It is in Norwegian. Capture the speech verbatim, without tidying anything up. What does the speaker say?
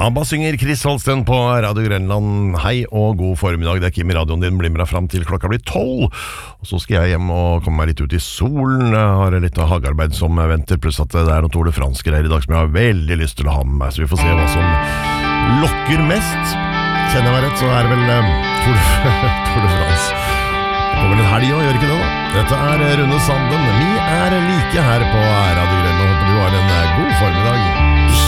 ABBA synger Chris Holsten på Radio Grenland. Hei og god formiddag, det er Kim I radioen din. Blir med deg frem til klokka blir tolv. Og så skal jeg hjem og komme meg litt ut I solen. Jeg har litt av hagearbeid som venter, pluss at det er noe Tour de France-greier I dag som jeg har veldig lyst til å ha med meg. Så vi får se hva som lokker mest. Kjenner jeg meg rett, så er det vel um, Tour, de, Tour de France. Det kommer en helg også, gjør ikke det da? Dette er Rune Sanden. Vi er like her på Radio Grenland. Håper du har en god formiddag.